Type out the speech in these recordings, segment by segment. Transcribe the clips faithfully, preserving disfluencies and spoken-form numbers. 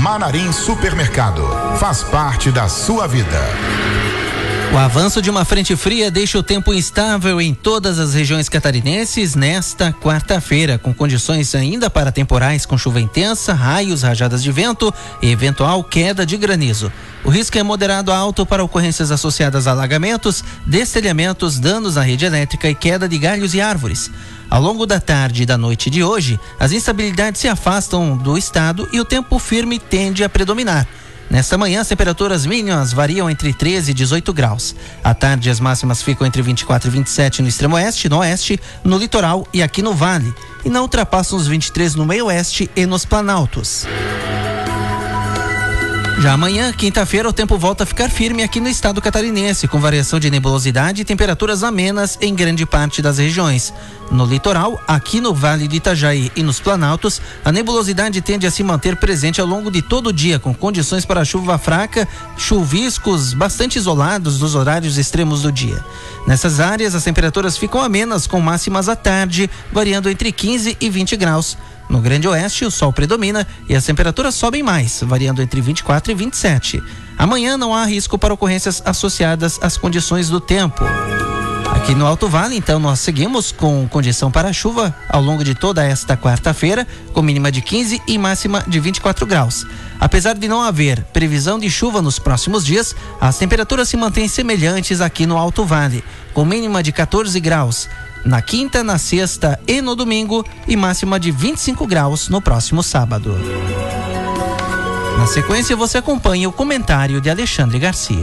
Manarim Supermercado. Faz parte da sua vida. O avanço de uma frente fria deixa o tempo instável em todas as regiões catarinenses nesta quarta-feira, com condições ainda para temporais com chuva intensa, raios, rajadas de vento e eventual queda de granizo. O risco é moderado a alto para ocorrências associadas a alagamentos, destelhamentos, danos à rede elétrica e queda de galhos e árvores. Ao longo da tarde e da noite de hoje, as instabilidades se afastam do estado e o tempo firme tende a predominar. Nesta manhã, as temperaturas mínimas variam entre treze e dezoito graus. À tarde, as máximas ficam entre vinte e quatro e vinte e sete no extremo oeste, no oeste, no litoral e aqui no vale. E não ultrapassam os vinte e três no meio oeste e nos planaltos. Já amanhã, quinta-feira, o tempo volta a ficar firme aqui no estado catarinense, com variação de nebulosidade e temperaturas amenas em grande parte das regiões. No litoral, aqui no Vale do Itajaí e nos Planaltos, a nebulosidade tende a se manter presente ao longo de todo o dia, com condições para chuva fraca, chuviscos bastante isolados nos horários extremos do dia. Nessas áreas, as temperaturas ficam amenas, com máximas à tarde, variando entre quinze e vinte graus. No Grande Oeste, o sol predomina e as temperaturas sobem mais, variando entre vinte e quatro e vinte e sete. Amanhã não há risco para ocorrências associadas às condições do tempo. Aqui no Alto Vale, então, nós seguimos com condição para chuva ao longo de toda esta quarta-feira, com mínima de quinze e máxima de vinte e quatro graus. Apesar de não haver previsão de chuva nos próximos dias, as temperaturas se mantêm semelhantes aqui no Alto Vale, com mínima de quatorze graus na quinta, na sexta e no domingo, e máxima de vinte e cinco graus no próximo sábado. Na sequência, você acompanha o comentário de Alexandre Garcia.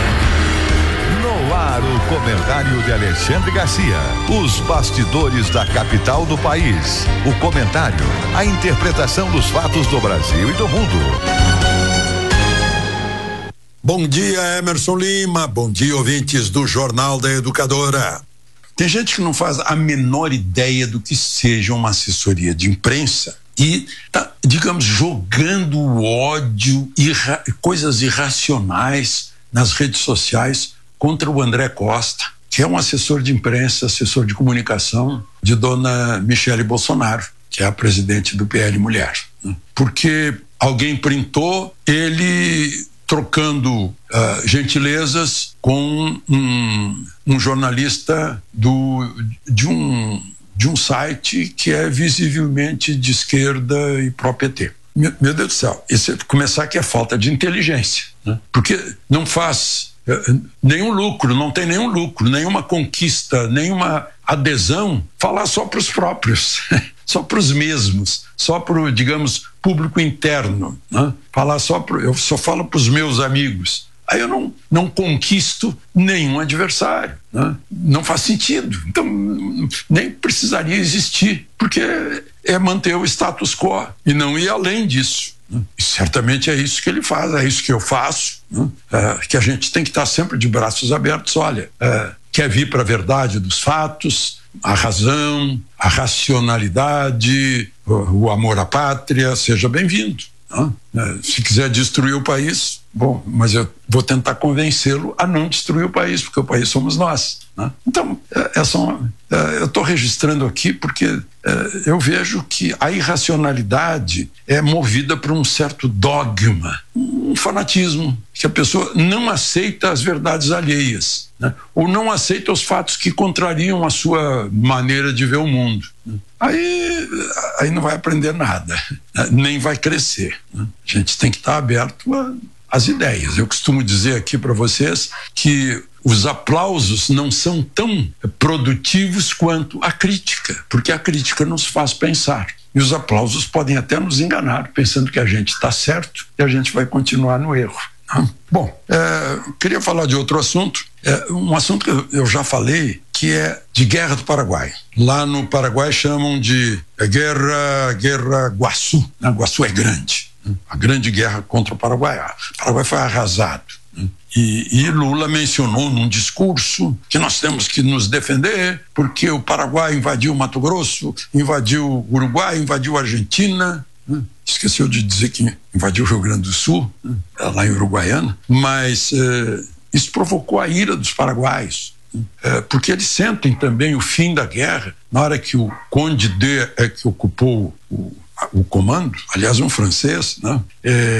No ar, o comentário de Alexandre Garcia. Os bastidores da capital do país. O comentário, a interpretação dos fatos do Brasil e do mundo. Bom dia, Emerson Lima. Bom dia, ouvintes do Jornal da Educadora. Tem gente que não faz a menor ideia do que seja uma assessoria de imprensa e tá, digamos, jogando ódio e irra- coisas irracionais nas redes sociais contra o André Costa, que é um assessor de imprensa, assessor de comunicação de dona Michele Bolsonaro, que é a presidente do P L Mulher, né? Porque alguém printou ele trocando uh, gentilezas com um, um jornalista do, de, um, de um site que é visivelmente de esquerda e pró-P T. Meu, meu Deus do céu, isso é, começar que é falta de inteligência, né? Porque não faz uh, nenhum lucro, não tem nenhum lucro, nenhuma conquista, nenhuma adesão, falar só para os próprios, só para os mesmos, só para o, digamos, público interno, né? Falar só pro, eu só falo para os meus amigos. Aí eu não, não conquisto nenhum adversário, né? Não faz sentido. Então, nem precisaria existir, porque é manter o status quo e não ir além disso, né? E certamente é isso que ele faz, é isso que eu faço, né? É, que a gente tem que estar sempre de braços abertos. Olha, é, quer vir para a verdade dos fatos, a razão, a racionalidade, o, o amor à pátria, seja bem-vindo, né? Se quiser destruir o país, bom, mas eu vou tentar convencê-lo a não destruir o país, porque o país somos nós, né? Então, essa, eu estou registrando aqui porque eu vejo que a irracionalidade é movida por um certo dogma, um fanatismo, que a pessoa não aceita as verdades alheias, né? Ou não aceita os fatos que contrariam a sua maneira de ver o mundo, né? Aí, aí não vai aprender nada, né? Nem vai crescer, né? A gente tem que estar aberto às ideias. Eu costumo dizer aqui para vocês que os aplausos não são tão produtivos quanto a crítica, porque a crítica nos faz pensar. E os aplausos podem até nos enganar, pensando que a gente está certo e a gente vai continuar no erro. Bom, é, queria falar de outro assunto, é, um assunto que eu já falei, que é de Guerra do Paraguai. Lá no Paraguai chamam de Guerra, Guerra Guaçu, né? Guaçu é grande, né? A grande guerra contra o Paraguai. O Paraguai foi arrasado, né? E, e Lula mencionou num discurso que nós temos que nos defender porque o Paraguai invadiu Mato Grosso, invadiu o Uruguai, invadiu a Argentina, né? Esqueceu de dizer que invadiu o Rio Grande do Sul, né? Lá em Uruguaiana, mas eh, isso provocou a ira dos paraguaios, né? Eh, porque eles sentem também o fim da guerra na hora que o Conde D, é, que ocupou o, o comando, aliás um francês, né? Eh,